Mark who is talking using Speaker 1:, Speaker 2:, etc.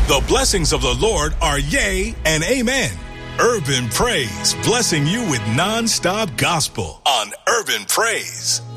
Speaker 1: The blessings of the Lord are yea and amen. Urban Praise, blessing you with nonstop gospel on Urban Praise.